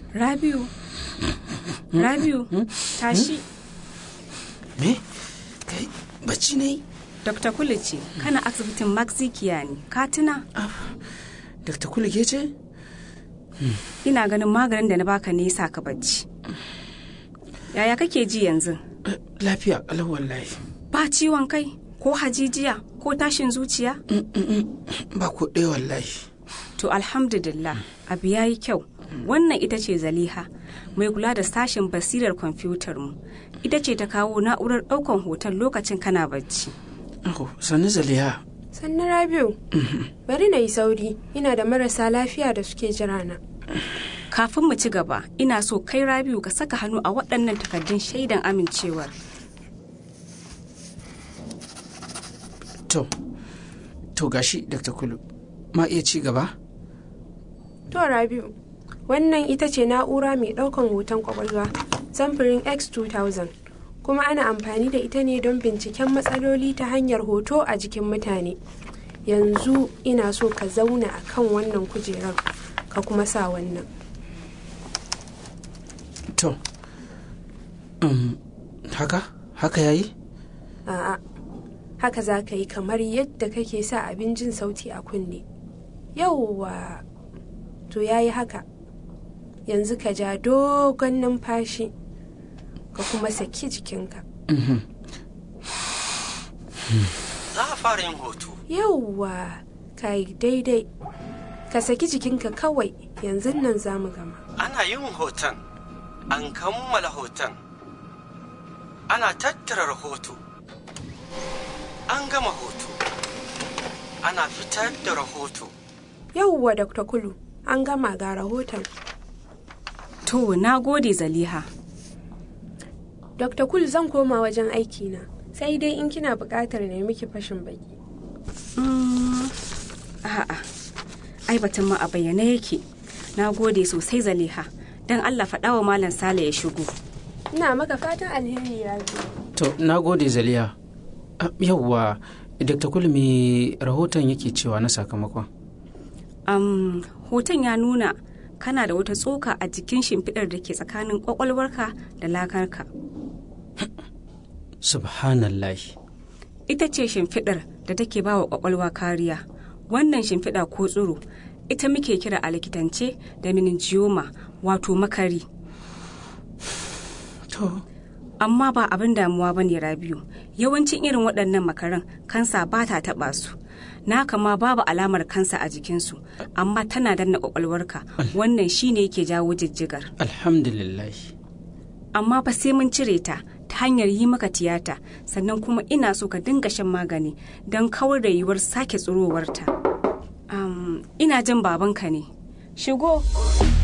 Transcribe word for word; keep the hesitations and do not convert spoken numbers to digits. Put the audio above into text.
Rabiu, Rabiu, tashi. Me? Kai, bacci ne? Dokta Kulu ce, kana asibitin Maxikiya ne, ka tuna? Dokta Kulu ke ce? Ina ganin maganin da na baka ne yasa ka bacci. Yaya kake ji yanzu? Lafiya kalau wallahi. Ba ciwon kai, ko hajijiya, ko tashin zuciya? Ba ko ɗaya wallahi. To alhamdulillah, abu yayi kyau. Wannan ita ce Zaliha, mai kula da sashen basirar kwamfutar mu. Ita ce ta kawo na'urar ɗaukan hoton lokacin kana bacci. Oh, sannu Zaliha. Sannu Rabiu. Bari na yi sauri, ina da marasa lafiya da suke jira na. Kafin mu ci gaba, ina so kai Rabiu ka saka hannu a waɗannan takardun shaidan amincewar. To, to gashi Dokta Kulu, ma iya ci gaba? To Rabiu, wannan ita ce na'ura mai ɗaukan hoton kwakwalwa, samfurin X two thousand, kuma ana amfani da ita ne don binciken matsaloli ta hanyar hoto a jikin mutane. Yanzu ina so ka zauna a kan wannan kujerar, ka kuma sa wannan. To, um, haka? Haka yayi? A'a, haka za ka yi kamar yadda kake sa abin jin sauti a kunne. Yauwa, to yayi haka. Yanzu ka ja dogon numfashi, ka kuma saki jikinka. Za a fara yin hoto. Yauwa, ka yi daidai. Ka saki jikinka kawai, yanzu nan za mu gama. Ana yin hoton, an kammala hoton, ana tattara rahoto, an gama hoto, ana fitar da rahoto. Yauwa Dokta Kulu, an gama ga rahoton. To, na gode Zaliha. Dokta Kulu, zan koma wajen aikina, sai dai in kina buƙatar ne miki fashin baki. Mm, a'a, ai batun ma a bayyane yake. Na gode sosai Zaliha, don Allah faɗa wa Malam Sale ya shigo. Ina maka fatan alheri Rabiu. To, na gode Zaliha. Uh, yawwa, Dokta Kulu me rahoton yake cewa na sakamakon? Um, hoton ya nuna kana da wata tsoka a jikin shimfiɗar da ke tsakanin ƙwaƙwalwarka da lakarka. Subhanallah. Ita ce shimfiɗar da take ba wa ƙwaƙwalwa kariya. Wannan shimfiɗa ko tsiro, ita muke kira a likitance da meningioma, wato makari. To. Amma ba abin damuwa ba ne Rabiu. Yawancin irin waɗannan makaran kansa ba ta taɓa su. Na kama babu alamar kansa a jikinsu, amma tana danna ƙwaƙwalwarka. Wannan shi ne yake jawo jijjigar. Alhamdulillah. Amma fa sai mun cire ta ta hanyar yi maka tiyata, sannan kuma ina so ka dinga shan magani don kawar da yiwuwar sake tsirowarta. Um, ina jin babanka ne. Shigo.